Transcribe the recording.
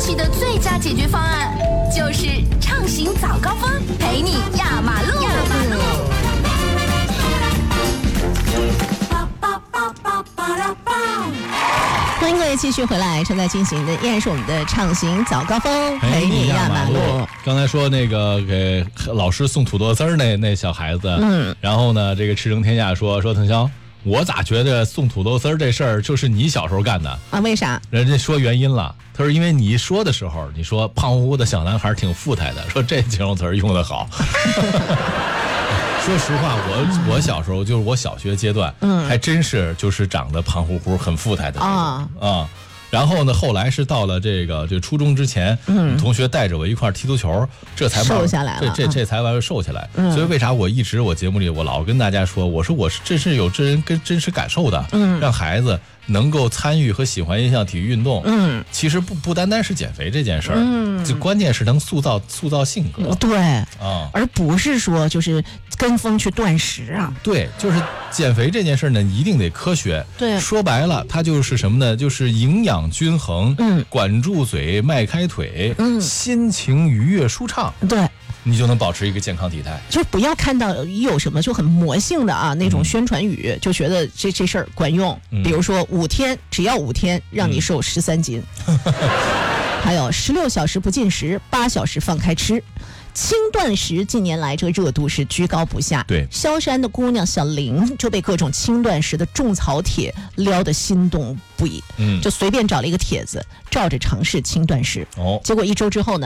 期的最佳解决方案，就是畅行早高峰，陪你压马路。 欢迎各位继续回来，正在进行的依然是我们的畅行早高峰，陪你压马路。 刚才说那个给老师送土豆丝儿那小孩子，然后呢，这个驰骋天下说腾霄，我咋觉得送土豆丝儿这事儿就是你小时候干的啊？为啥？ 人家说原因了，他说因为你一说的时候，你说胖乎乎的小男孩挺富态的，说这形容词用得好。说实话，我小时候就是我小学阶段，还真是就是长得胖乎乎、很富态的啊。然后呢，后来是到了这初中之前，同学带着我一块踢足球，这才瘦下来了， 这才慢慢瘦下来。所以为啥我一直我节目里我老跟大家说，我说这是有真实感受的，让孩子能够参与和喜欢一项体育运动，其实不单单是减肥这件事儿，就关键是能塑造性格， 对啊，而不是说就是跟风去断食啊。 对，就是减肥这件事呢，一定得科学。 对， 说白了，它就是什么呢？就是营养均衡，管住嘴，迈开腿，心情愉悦舒畅。 对。 你就能保持一个健康体态， 就不要看到有什么就很魔性的啊那种宣传语，就觉得这事儿管用。比如说5天，只要5天让你瘦13斤，还有16小时不进食，8小时放开吃。轻断食近年来这个热度是居高不下， 对， 萧山的姑娘小玲就被各种轻断食的种草帖撩得心动不已，就随便找了一个帖子，照着尝试轻断食，结果1周之后呢。